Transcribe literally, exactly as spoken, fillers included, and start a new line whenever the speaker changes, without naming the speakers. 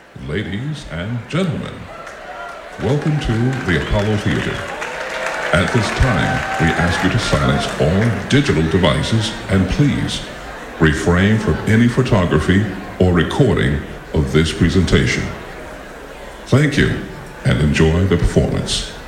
Ladies and gentlemen, welcome to the Apollo Theater. At this time, we ask you to silence all digital devices and please refrain from any photography or recording of this presentation. Thank you and enjoy the performance.